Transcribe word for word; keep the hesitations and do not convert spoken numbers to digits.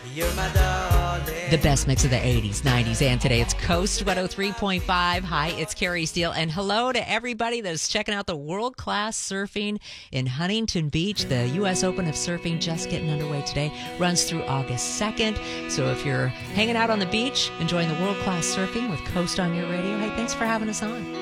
You're my darling. The best mix of the eighties, nineties, and today. It's Coast one oh three point five. Hi, it's Carrie Steele. And hello to everybody that's checking out the world-class surfing in Huntington Beach. The U S Open of Surfing just getting underway today. Runs through August second. So if you're hanging out on the beach, enjoying the world-class surfing with Coast on your radio, hey, thanks for having us on.